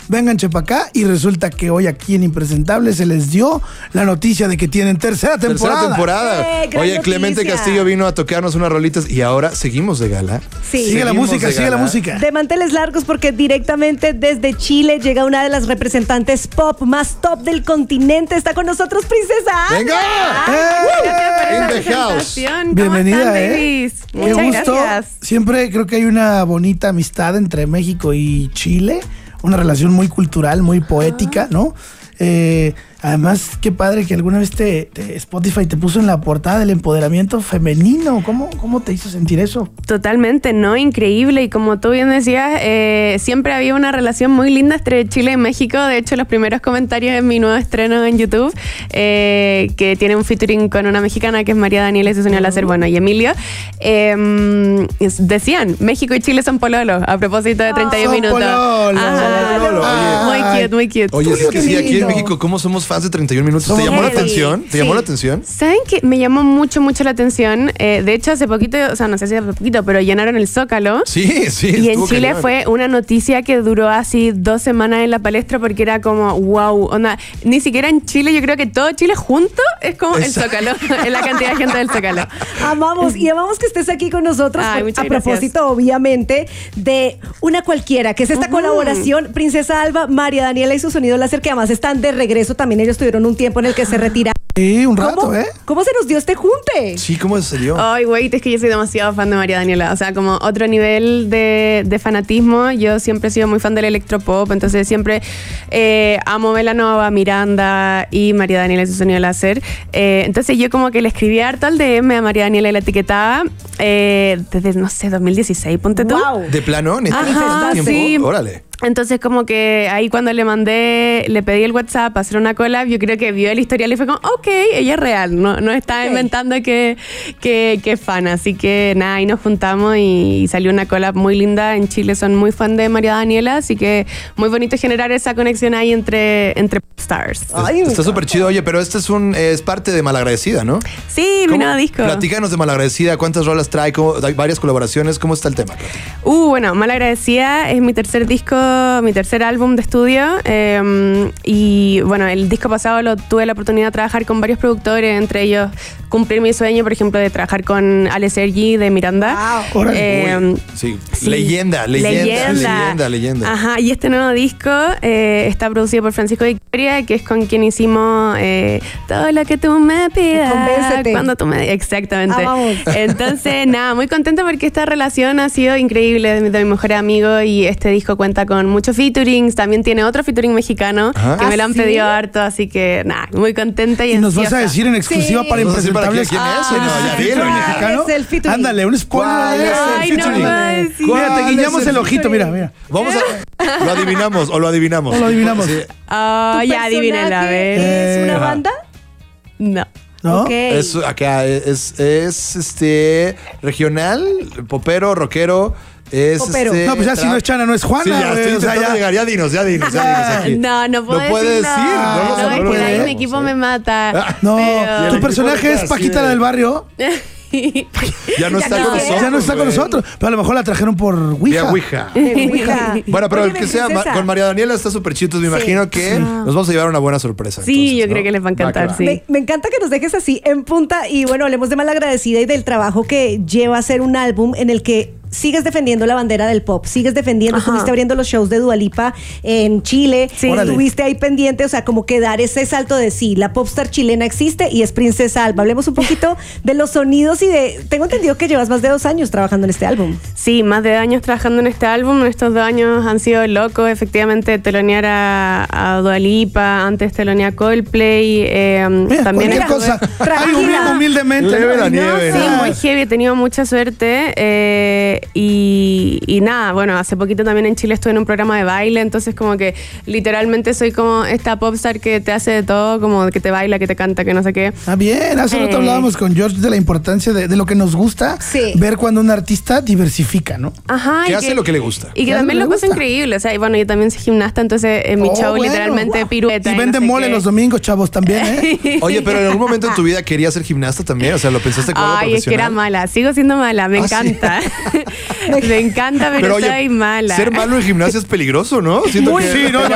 vénganse para acá. Y resulta que hoy aquí en Impresentable se les dio la noticia de que tienen tercera temporada. Oye, Clemente Castillo vino a tocarnos unas rolitas y ahora seguimos de gala. Sí. Sigue la música. De manteles largos porque directamente desde Chile llega una de las representantes pop más top del continente. Está con nosotros Princesa Alba. ¡Venga! Gracias por In the la house. presentación. Bienvenida, ¿Cómo están, babies? Qué Muchas gusto. gracias. Siempre creo que hay una bonita amistad entre México y Chile. Una relación muy cultural, muy poética, ¿no? Además, qué padre que alguna vez Spotify te puso en la portada del empoderamiento femenino. ¿Cómo te hizo sentir eso? Totalmente, ¿no? Increíble. Y como tú bien decías, siempre había una relación muy linda entre Chile y México. De hecho, los primeros comentarios en mi nuevo estreno en YouTube, que tiene un featuring con una mexicana que es María Daniela y su señor Láser, bueno, y Emilio, decían, México y Chile son pololos, a propósito de 31 Son minutos. pololos. Ajá. Pololo, oye. Muy cute. Oye, es que Qué sí, aquí en lindo. México, ¿cómo somos fans de 31 minutos? ¿Te Somos llamó la heavy. atención? ¿Te llamó la atención? ¿Saben qué? Me llamó mucho la atención. De hecho, hace poquito, o sea, no sé si hace poquito, pero llenaron el Zócalo. Sí. Y en estuvo Chile cañón. fue una noticia que duró así 2 semanas en la palestra porque era como, wow, onda, ni siquiera en Chile, yo creo que todo Chile junto es como el Zócalo, es la cantidad de gente del Zócalo. Amamos que estés aquí con nosotros. Ay, a muchas propósito, obviamente, de Una Cualquiera, que es esta colaboración, Princesa Alba, María Daniela y su sonido láser, que además están de regreso. También ellos tuvieron un tiempo en el que se retiraron. Sí, un rato, ¿Cómo se nos dio este junte? Sí, ¿cómo se dio? Ay, güey, es que yo soy demasiado fan de María Daniela. O sea, como otro nivel de fanatismo. Yo siempre he sido muy fan del electropop. Entonces siempre amo Belanova, Miranda y María Daniela y su sonido láser. Entonces yo como que le escribí harto al DM a María Daniela y la etiquetaba desde, no sé, 2016, ponte tú. Wow. ¿De plano? ¿Neta? Ajá, ¿Tiempo? sí. Órale. Entonces como que ahí cuando le pedí el WhatsApp para hacer una collab, yo creo que vio el historial y fue como, ok, ella es real, no está inventando que es fan. Así que nada, ahí nos juntamos y salió una collab muy linda. En Chile son muy fan de María Daniela, así que muy bonito generar esa conexión ahí entre stars. Ay, Está súper chido. Oye, pero este es parte de Malagradecida, ¿no? Sí, mi nuevo disco. Platícanos de Malagradecida, ¿cuántas rolas trae? Hay varias colaboraciones, ¿cómo está el tema? Bueno, Malagradecida es mi tercer disco, mi tercer álbum de estudio. Y bueno, el disco pasado tuve la oportunidad de trabajar con varios productores, entre ellos cumplir mi sueño, por ejemplo, de trabajar con Ale Sergi de Miranda. Wow. Sí. Sí. Leyenda. Ajá, y este nuevo disco está producido por Francisco Victoria, que es con quien hicimos todo lo que tú me pidas. Convéncete. Cuando tú me... Exactamente. Vamos. Entonces, nada, muy contenta porque esta relación ha sido increíble de mi mejor amigo y este disco cuenta con muchos featurings. También tiene otro featuring mexicano que me lo han ¿sí? pedido harto, así que nada, muy contenta y Y nos vas a ansiosa. decir en exclusiva Sí. para ¿Nos vas a decir para Impresentables. quién es? ¿Quién es No, ese ya featuring dilo. mexicano? ¿Cuál es el featuring? Ándale, un spoiler. ¿Cuál es el Ay, no featuring? puedo decir. Mira, te guiñamos el ojito, mira. Vamos a... ¿Lo adivinamos o lo adivinamos? No lo adivinamos. Sí. Ah, ¿Tu ya adivínenla, a personaje ver. ¿Es una Ajá. banda? No. ¿No? Ok. Acá es regional, popero, rockero. Es Popero. No, pues ya si no es Chana, no es Juana. Sí, ya güey, estoy o sea, intentando llegar. Ya dinos aquí. No puedo No puede decirlo. decir, no lo No, es que puede. ahí mi equipo me mata. No, Pero- tu personaje es Paquita la del barrio. Ya no está no, con nosotros. Ya no está con güey. nosotros. Pero a lo mejor la trajeron por Vía Ouija. Ouija. Bueno, pero el Óyeme, que sea princesa. con María Daniela está súper chido. Me imagino que nos vamos a llevar una buena sorpresa. Sí, entonces, yo ¿no? creo que les va a encantar, que va. sí. Me encanta que nos dejes así en punta y bueno, hablemos de Malagradecida y del trabajo que lleva a ser un álbum en el que sigues defendiendo la bandera del pop, sigues defendiendo, Ajá. estuviste abriendo los shows de Dua Lipa en Chile, Sí. Órale. estuviste ahí pendiente, o sea, como que dar ese salto de sí, la popstar chilena existe y es Princesa Alba. Hablemos un poquito de los sonidos y tengo entendido que llevas más de 2 años trabajando en este álbum. Sí, más de 2 años trabajando en este álbum. Estos 2 años han sido locos. Efectivamente, telonear a Dua Lipa, antes telonear a Coldplay. Mira, También cualquier estuve- cosa. Ay, Tranquila. humildemente. Leve ¿no? la nieve, Sí, nada. muy heavy, he tenido mucha suerte y nada, bueno, hace poquito también en Chile estuve en un programa de baile, entonces como que literalmente soy como esta popstar que te hace de todo, como que te baila, que te canta, que no sé qué. Ah, bien. Hace rato hablábamos con George de la importancia de lo que nos gusta Sí. ver cuando un artista diversifica, ¿no? Ajá. Que y hace lo que le gusta. Y que Que hace también lo lo que pasa le gusta. increíble, o sea, y bueno, yo también soy gimnasta, entonces en mi Oh, show bueno, literalmente wow. pirueta. Y no venden sé mole qué. los domingos, chavos, también, ¿eh? Oye, pero en algún momento en tu vida querías ser gimnasta también. O sea, ¿lo pensaste como algo Ay, es que era profesional? mala, sigo siendo mala, me Ah, sí. encanta. Me encanta, pero oye, soy mala. ser malo en gimnasia es peligroso, ¿no? Siento Muy, que sí, no,